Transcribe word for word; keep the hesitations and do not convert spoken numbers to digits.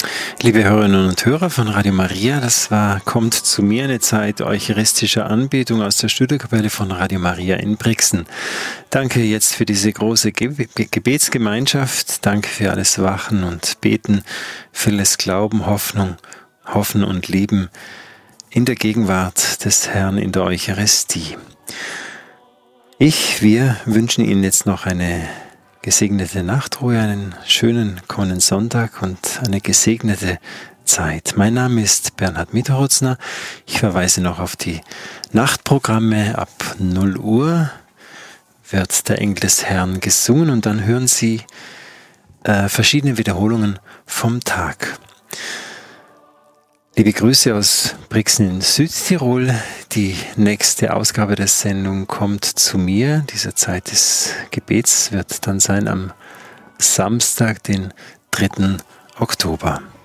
Liebe Hörerinnen und Hörer von Radio Maria, das war Kommt zu mir, eine Zeit eucharistischer Anbetung aus der Studiokapelle von Radio Maria in Brixen. Danke jetzt für diese große Ge- Gebetsgemeinschaft, danke für alles Wachen und Beten, vieles Glauben, Hoffnung, Hoffen und Lieben in der Gegenwart des Herrn in der Eucharistie. Ich, wir wünschen Ihnen jetzt noch eine gesegnete Nachtruhe, einen schönen kommenden Sonntag und eine gesegnete Zeit. Mein Name ist Bernhard Mitterholzner. Ich verweise noch auf die Nachtprogramme. Ab null Uhr wird der Engel des Herrn gesungen und dann hören Sie äh, verschiedene Wiederholungen vom Tag. Liebe Grüße aus Brixen in Südtirol. Die nächste Ausgabe der Sendung kommt zu mir. Diese Zeit des Gebets wird dann sein am Samstag, den dritten Oktober.